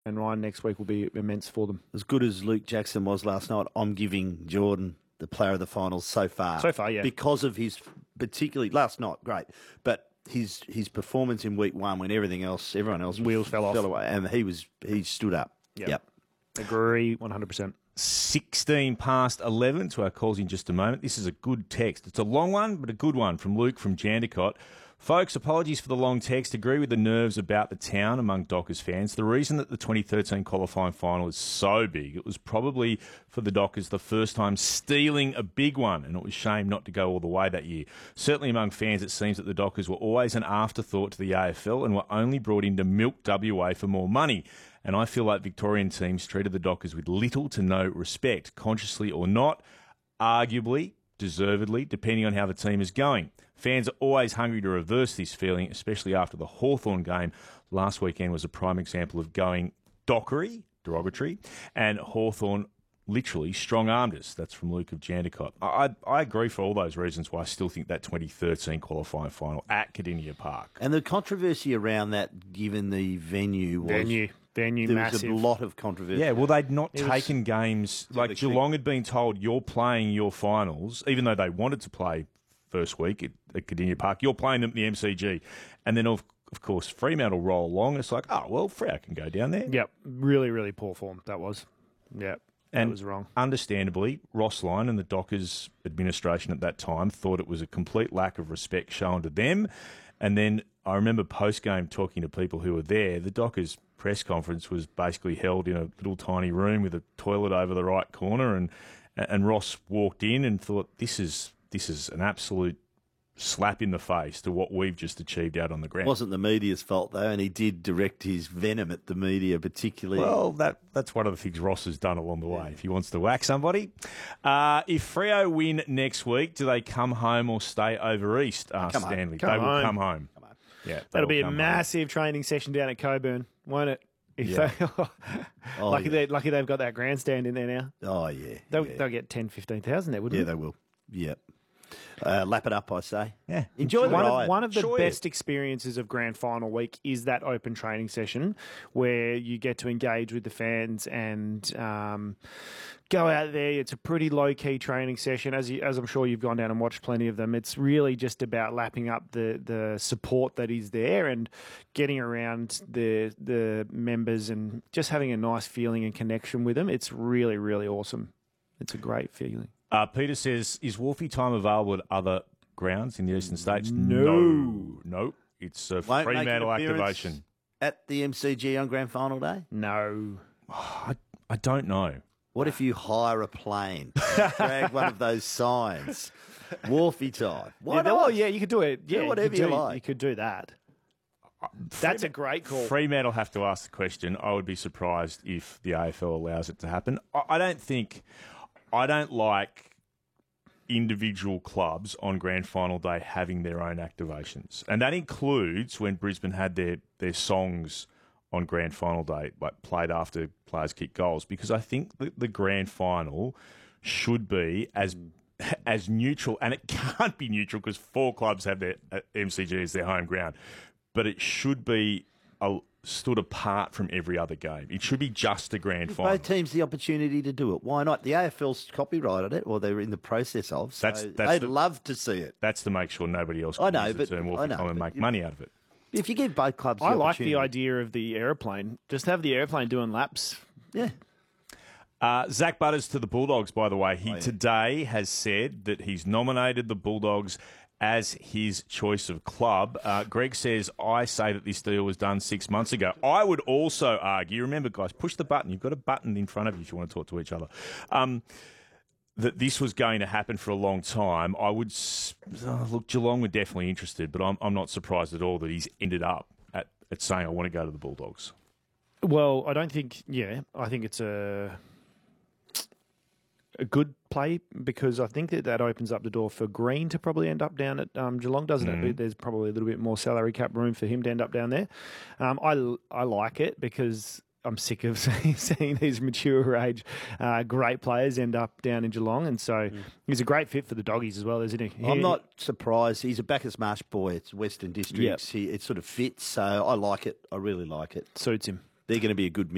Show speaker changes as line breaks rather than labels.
Ryan next week will be immense for them.
As good as Luke Jackson was last night, I'm giving Jordan the player of the finals so far.
So far, yeah.
Because of his, particularly last night, great, but his performance in week one when everyone else
wheels fell off
away, and he stood up. Yep.
Agree 100%.
16 past 11 to our calls in just a moment. This is a good text. It's a long one, but a good one from Luke from Jandakot. Folks, apologies for the long text. Agree with the nerves about the town among Dockers fans. The reason that the 2013 qualifying final is so big, it was probably for the Dockers the first time stealing a big one, and it was shame not to go all the way that year. Certainly among fans, it seems that the Dockers were always an afterthought to the AFL and were only brought in to milk WA for more money. And I feel like Victorian teams treated the Dockers with little to no respect, consciously or not, arguably, deservedly, depending on how the team is going. Fans are always hungry to reverse this feeling, especially after the Hawthorn game last weekend was a prime example of going dockery, derogatory, and Hawthorn literally strong-armed us. That's from Luke of Jandakot. I agree for all those reasons why I still think that 2013 qualifying final at Cardinia Park.
And the controversy around that, given the venue, was...
Venue
there
massive.
was a lot of controversy.
Yeah, well, they'd not taken games. Like Geelong had been told, you're playing your finals, even though they wanted to play first week at Cardinia Park, you're playing them at the MCG. And then, of course, Fremantle roll along, and it's like, oh, well, Freo can go down there.
Yep, really, really poor form, that was. Yep, that was wrong.
Understandably, Ross Lyon and the Dockers administration at that time thought it was a complete lack of respect shown to them. And then I remember post-game talking to people who were there, the Dockers press conference was basically held in a little tiny room with a toilet over the right corner, and Ross walked in and thought, this is an absolute slap in the face to what we've just achieved out on the ground.
It wasn't the media's fault, though, and he did direct his venom at the media particularly.
Well, that's one of the things Ross has done along the way, if he wants to whack somebody. If Freo win next week, do they come home or stay over East? Asked Stanley. They will come home. Yeah,
that'll be a massive training session down at Coburn, won't it? Lucky they've got that grandstand in there now.
Oh, yeah.
They'll get 10,000, 15,000 there, wouldn't they?
Yeah, they will. Yep. Lap it up, I say.
Yeah.
Enjoy the ride.
One of the best experiences of Grand Final week is that open training session where you get to engage with the fans and go out there. It's a pretty low-key training session. As I'm sure you've gone down and watched plenty of them, it's really just about lapping up the support that is there and getting around the members and just having a nice feeling and connection with them. It's really, really awesome. It's a great feeling.
Peter says, is Wolfie time available at other grounds in the eastern states? No. It's a Fremantle activation.
At the MCG on Grand Final day?
No.
I don't know.
What if you hire a plane, drag one of those signs, Wolfie time? Why not?
Oh, yeah, you could do it. Yeah,
whatever you like.
You could do that. That's a great call.
Fremantle have to ask the question. I would be surprised if the AFL allows it to happen. I don't like individual clubs on Grand Final day having their own activations. And that includes when Brisbane had their songs on Grand Final day, like played after players kick goals, because I think the Grand Final should be as neutral, and it can't be neutral because 4 clubs have their MCG as their home ground, but it should be stood apart from every other game. It should be just a grand final.
Both teams the opportunity to do it. Why not? The AFL's copyrighted it, or they're in the process of. So they'd love to see it.
That's to make sure nobody else can use the term Wolfie time and make money out of it.
If you give both clubs the
I
opportunity.
like the idea of the aeroplane. Just have the aeroplane doing laps.
Yeah.
Zach Butters to the Bulldogs, by the way. He today has said that he's nominated the Bulldogs as his choice of club. Greg says, I say that this deal was done 6 months ago. I would also argue, remember, guys, push the button. You've got a button in front of you if you want to talk to each other. That this was going to happen for a long time. I would look, Geelong were definitely interested, but I'm not surprised at all that he's ended up at saying, I want to go to the Bulldogs.
Well, I don't think, I think it's a good play because I think that opens up the door for Green to probably end up down at Geelong, doesn't it? There's probably a little bit more salary cap room for him to end up down there. I like it because I'm sick of seeing these mature age great players end up down in Geelong, and so he's a great fit for the Doggies as well, isn't he?
I'm not surprised. He's a Bacchus Marsh boy. It's Western Districts. It sort of fits, so I like it. I really like it.
Suits him.
They're going to be a good